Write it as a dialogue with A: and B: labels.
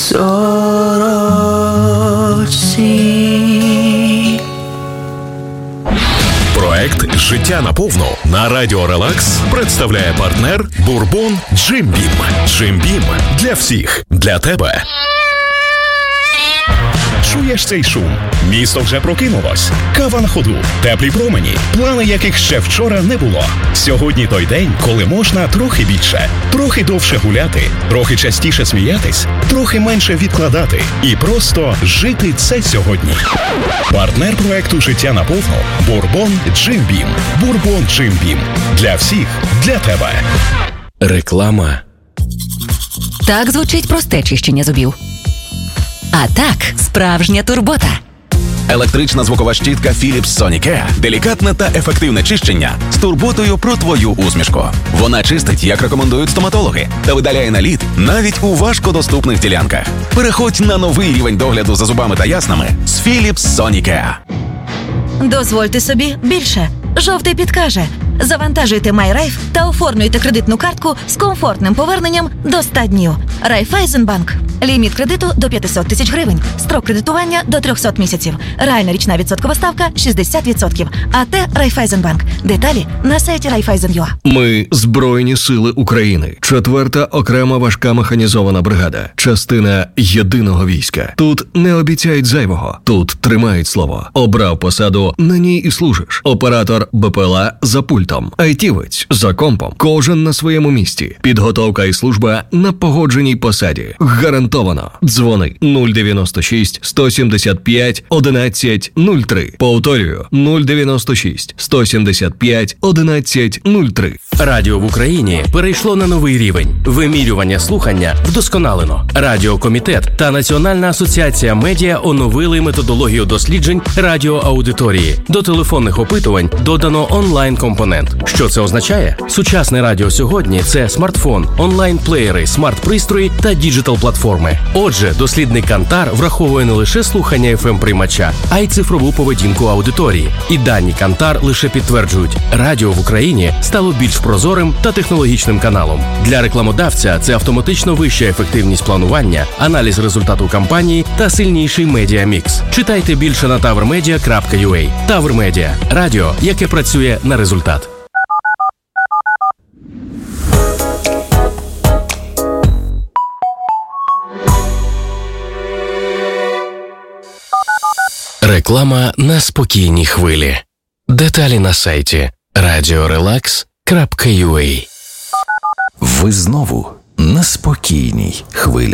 A: сорочці.
B: Проект «Життя наповну» на Радіо Релакс представляє партнер Бурбон Джим Бім. Джим Бім для всіх, для тебе. Чуєш цей шум? Місто вже прокинулось. Кава на ходу, теплі промені, плани яких ще вчора не було. Сьогодні той день, коли можна трохи більше, трохи довше гуляти, трохи частіше сміятись, трохи менше відкладати і просто жити це сьогодні. Партнер проекту «Життя наповну» Бурбон Джим Бім. Бурбон Джим Бім. Для всіх, для тебе.
C: Реклама.
D: Так звучить просте чищення зубів. А так, справжня турбота.
C: Електрична звукова щітка Philips Sonicare. Делікатне та ефективне чищення з турботою про твою усмішку. Вона чистить, як рекомендують стоматологи, та видаляє наліт навіть у важкодоступних ділянках. Переходь на новий рівень догляду за зубами та яснами з Philips Sonicare.
E: Дозвольте собі більше. Жовтий підкаже. Завантажуйте MyRaiff та оформлюйте кредитну картку з комфортним поверненням до 100 днів. Райфайзенбанк. Ліміт кредиту до 500 тисяч гривень. Строк кредитування до 300 місяців. Реальна річна відсоткова ставка 60%. АТ Райфайзенбанк. Деталі на сайті Raiffeisen.ua.
F: Ми – Збройні сили України. 4-та окрема важка механізована бригада. Частина єдиного війська. Тут не обіцяють зайвого. Тут тримають слово. Обрав посаду, на ній і служиш. Оператор БПЛА за пультом. Айтівець за компом. Кожен на своєму місці. Підготовка і служба на погодженій посаді. Гарантовано. Дзвони 096 175 11 03. Повторюю 096 175 11 03.
G: Радіо в Україні перейшло на новий рівень. Вимірювання слухання вдосконалено. Радіокомітет та Національна асоціація медіа оновили методологію досліджень радіоаудиторії. До телефонних опитувань додано онлайн-компонент. Що це означає? Сучасне радіо сьогодні – це смартфон, онлайн-плеєри, смарт-пристрої та діджитал-платформи. Отже, дослідник Кантар враховує не лише слухання FM-приймача, а й цифрову поведінку аудиторії. І дані Кантар лише підтверджують – радіо в Україні стало більш прозорим та технологічним каналом. Для рекламодавця це автоматично вища ефективність планування, аналіз результату кампанії та сильніший медіамікс. Читайте більше на towermedia.ua. Тавр Медіа – радіо, яке працює на результат. Реклама на спокійній хвилі. Деталі на сайті radiorelax.ua.
H: Ви знову на спокійній хвилі.